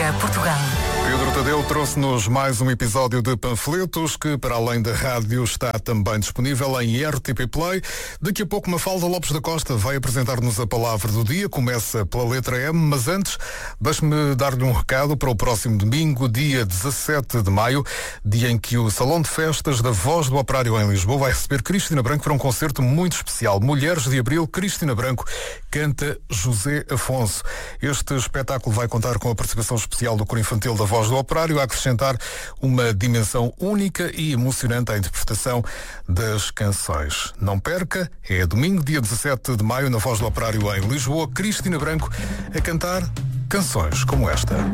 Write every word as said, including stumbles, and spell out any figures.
para Portugal. Pedro Tadeu trouxe-nos mais um episódio de Panfletos que, para além da rádio, está também disponível em R T P Play. Daqui a pouco, Mafalda Lopes da Costa vai apresentar-nos a palavra do dia. Começa pela letra M, mas antes, deixe-me dar-lhe um recado para o próximo domingo, dia dezassete de maio, dia em que o Salão de Festas da Voz do Operário em Lisboa vai receber Cristina Branco para um concerto muito especial. Mulheres de Abril, Cristina Branco canta José Afonso. Este espetáculo vai contar com a participação especial do coro infantil da Voz do Operário, a acrescentar uma dimensão única e emocionante à interpretação das canções. Não perca, é domingo, dia dezassete de maio, na Voz do Operário em Lisboa, Cristina Branco a cantar canções como esta.